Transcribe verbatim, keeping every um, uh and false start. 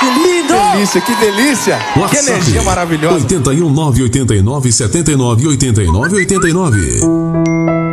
Que lindo! Delícia, que delícia! WhatsApp, que energia maravilhosa! oito um nove oito nove sete nove oito nove oito nove oito nove.